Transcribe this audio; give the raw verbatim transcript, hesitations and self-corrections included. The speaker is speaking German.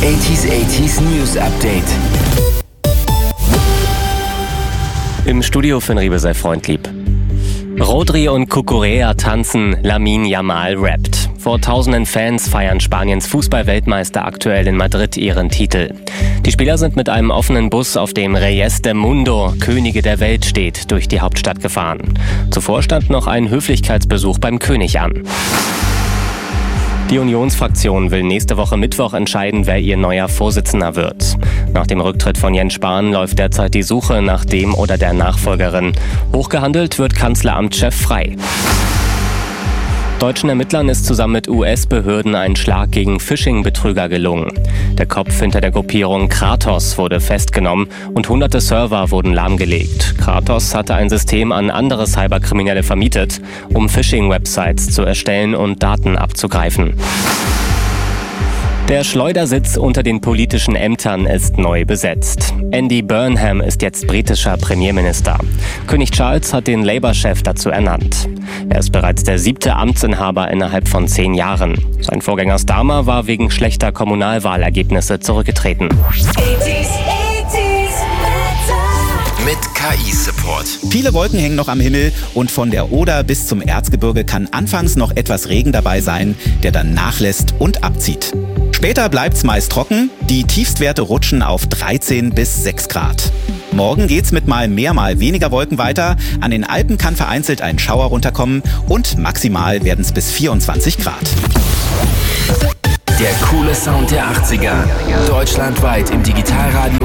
achtziger achtziger News Update. Im Studio für Riebe sei Freund lieb. Rodri und Cucurella tanzen, Lamine Yamal rappt. Vor tausenden Fans feiern Spaniens Fußball-Weltmeister aktuell in Madrid ihren Titel. Die Spieler sind mit einem offenen Bus, auf dem Reyes del Mundo, Könige der Welt steht, durch die Hauptstadt gefahren. Zuvor stand noch ein Höflichkeitsbesuch beim König an. Die Unionsfraktion will nächste Woche Mittwoch entscheiden, wer ihr neuer Vorsitzender wird. Nach dem Rücktritt von Jens Spahn läuft derzeit die Suche nach dem oder der Nachfolgerin. Hochgehandelt wird Kanzleramtschef Frey. Deutschen Ermittlern ist zusammen mit U S-Behörden ein Schlag gegen Phishing-Betrüger gelungen. Der Kopf hinter der Gruppierung Kratos wurde festgenommen und hunderte Server wurden lahmgelegt. Kratos hatte ein System an andere Cyberkriminelle vermietet, um Phishing-Websites zu erstellen und Daten abzugreifen. Der Schleudersitz unter den politischen Ämtern ist neu besetzt. Andy Burnham ist jetzt britischer Premierminister. König Charles hat den Labour-Chef dazu ernannt. Er ist bereits der siebte Amtsinhaber innerhalb von zehn Jahren. Sein Vorgänger Starmer war wegen schlechter Kommunalwahlergebnisse zurückgetreten. Mit K I-Support. Viele Wolken hängen noch am Himmel und von der Oder bis zum Erzgebirge kann anfangs noch etwas Regen dabei sein, der dann nachlässt und abzieht. Später bleibt's meist trocken, die Tiefstwerte rutschen auf dreizehn bis sechs Grad. Morgen geht's mit mal mehr, mal weniger Wolken weiter. An den Alpen kann vereinzelt ein Schauer runterkommen und maximal werden's bis vierundzwanzig Grad. Der coole Sound der achtziger. Deutschlandweit im Digitalradio